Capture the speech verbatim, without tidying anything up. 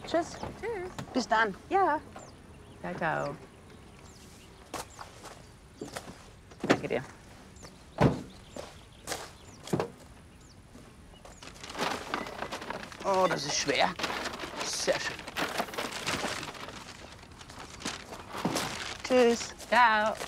Tschüss. Tschüss. Bis dann. Ja. Ciao, ciao. Danke dir. Oh, das ist schwer. Sehr schön. Tschüss. Ciao.